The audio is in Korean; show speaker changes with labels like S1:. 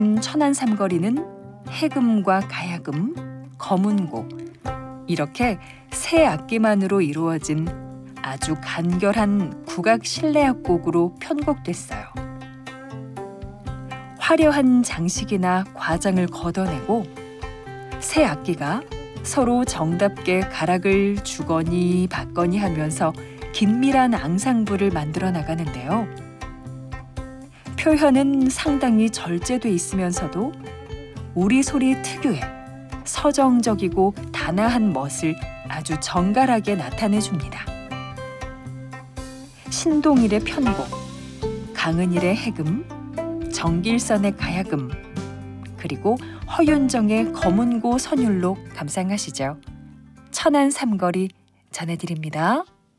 S1: 천안 삼거리는 해금과 가야금, 거문고 이렇게 세 악기만으로 이루어진 아주 간결한 국악 실내악곡으로 편곡됐어요. 화려한 장식이나 과장을 걷어내고 세 악기가 서로 정답게 가락을 주거니 받거니 하면서 긴밀한 앙상블을 만들어 나가는데요. 표현은 상당히 절제돼 있으면서도 우리 소리 특유의 서정적이고 단아한 멋을 아주 정갈하게 나타내줍니다. 신동일의 편곡, 강은일의 해금, 정길선의 가야금, 그리고 허윤정의 거문고 선율로 감상하시죠. 천안 삼거리 전해드립니다.